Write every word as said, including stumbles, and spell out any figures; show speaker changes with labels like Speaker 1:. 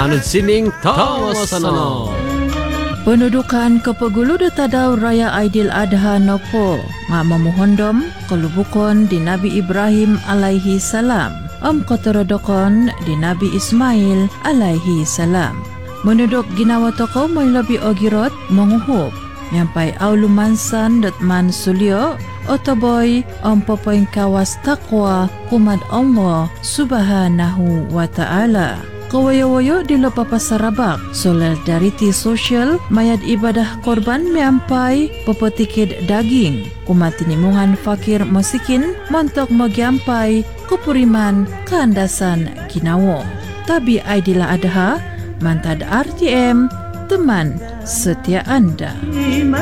Speaker 1: Hanun sining tawasana.
Speaker 2: Pendudukan kepegulu detadau Raya Aidil Adha Nopo nga memohondom kelubukon di Nabi Ibrahim alaihi salam om kotorodokon di Nabi Ismail alaihi salam. Menuduk ginawa toko may lebih ogirot menguhup nyampai aulumansan dotman sulio otoboy om popoing kawas takwa kumad Allah subhanahu wa ta'ala. Kawayo-wayo di lopa pasarabak solidarity social mayad ibadah korban meampai popotikid daging kumatinimungan fakir mosikin montok magiampai kupuriman keandasan ginawo. Tabi Aidil Adha mantad R T M teman setia anda.